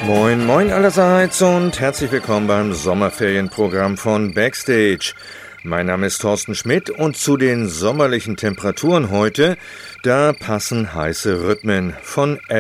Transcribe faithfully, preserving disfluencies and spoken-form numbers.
Moin, moin allerseits und herzlich willkommen beim Sommerferienprogramm von Backstage. Mein Name ist Thorsten Schmidt und zu den sommerlichen Temperaturen heute, da passen heiße Rhythmen von